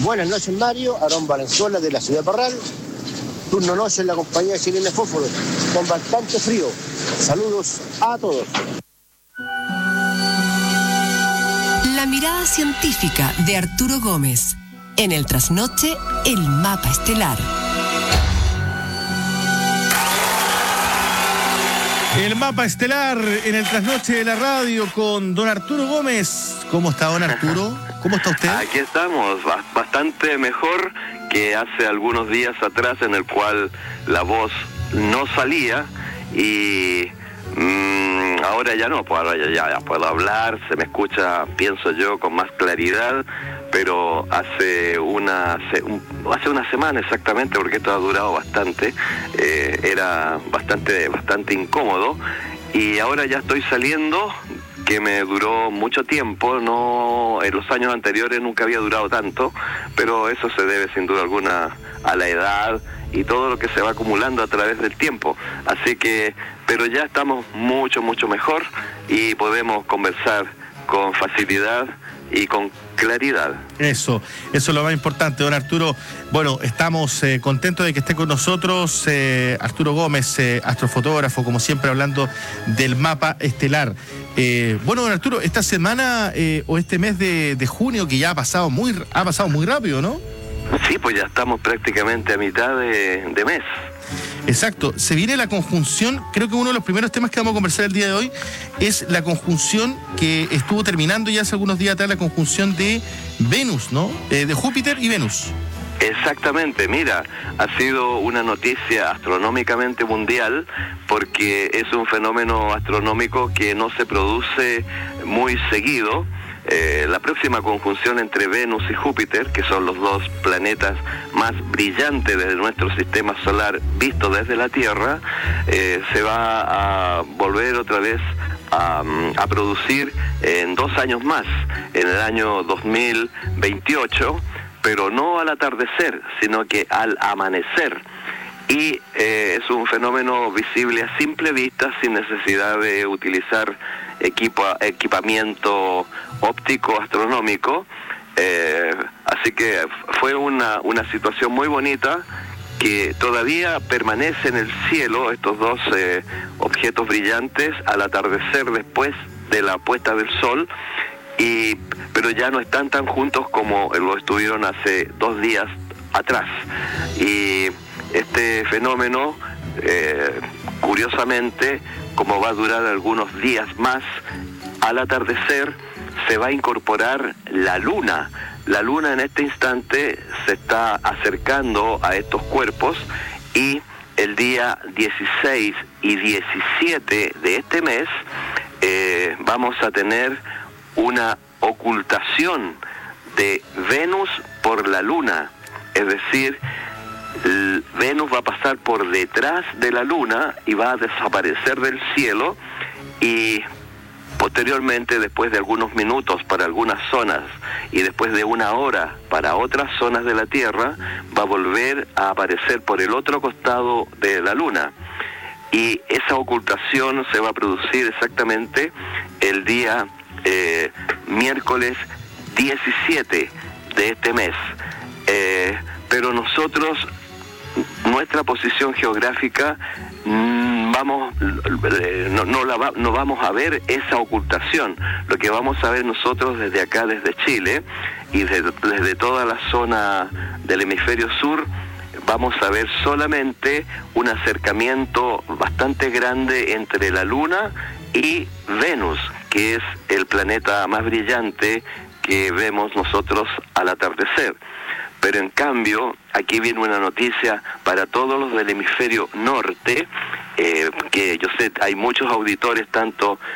Buenas noches, Mario. Aarón Valenzuela, de la ciudad de Parral. Turno noche en la compañía chilena Fósforo, con bastante frío. Saludos a todos. La mirada científica de Arturo Gómez. En el trasnoche, el mapa estelar. El mapa estelar en el trasnoche de la radio con don Arturo Gómez. ¿Cómo está, don Arturo? ¿Cómo está usted? Aquí estamos, bastante mejor que hace algunos días atrás, en el cual la voz no salía y ahora ya no, pues ahora ya puedo hablar, se me escucha, pienso yo, con más claridad, pero hace una semana exactamente, porque esto ha durado bastante, era bastante incómodo, y ahora ya estoy saliendo, que me duró mucho tiempo, no, en los años anteriores nunca había durado tanto, pero eso se debe sin duda alguna a la edad y todo lo que se va acumulando a través del tiempo. Así que, pero ya estamos mucho mejor y podemos conversar con facilidad y con claridad. Eso es lo más importante, don Arturo. Bueno, estamos contentos de que esté con nosotros Arturo Gómez, astrofotógrafo, como siempre, hablando del mapa estelar. Bueno, don Arturo, esta semana o este mes de junio, que ya ha pasado muy rápido, ¿no? Sí, pues ya estamos prácticamente a mitad de mes. Exacto, se viene la conjunción. Creo que uno de los primeros temas que vamos a conversar el día de hoy es la conjunción que estuvo terminando ya hace algunos días atrás, la conjunción de Venus, ¿no? De Júpiter y Venus. Exactamente, mira, ha sido una noticia astronómicamente mundial, porque es un fenómeno astronómico que no se produce muy seguido. La próxima conjunción entre Venus y Júpiter, que son los dos planetas más brillantes de nuestro sistema solar visto desde la Tierra, se va a volver otra vez a producir en 2 años más, en el año 2028, pero no al atardecer, sino que al amanecer. Y es un fenómeno visible a simple vista, sin necesidad de utilizar equipamiento óptico astronómico. Así que fue una situación muy bonita, que todavía permanece en el cielo, estos dos objetos brillantes, al atardecer después de la puesta del sol, pero ya no están tan juntos como lo estuvieron hace 2 días atrás. Y este fenómeno, curiosamente, como va a durar algunos días más, al atardecer se va a incorporar la luna. La luna en este instante se está acercando a estos cuerpos, y el día 16 y 17 de este mes vamos a tener una ocultación de Venus por la luna. Es decir, Venus va a pasar por detrás de la luna y va a desaparecer del cielo, y posteriormente, después de algunos minutos para algunas zonas y después de 1 hora para otras zonas de la Tierra, va a volver a aparecer por el otro costado de la luna. Y esa ocultación se va a producir exactamente el día miércoles 17 de este mes. Pero nosotros, nuestra posición geográfica, no vamos a ver esa ocultación. Lo que vamos a ver nosotros desde acá, desde Chile, y desde toda la zona del hemisferio sur, vamos a ver solamente un acercamiento bastante grande entre la Luna y Venus, que es el planeta más brillante que vemos nosotros al atardecer. Pero en cambio, aquí viene una noticia para todos los del hemisferio norte, que yo sé, hay muchos auditores tanto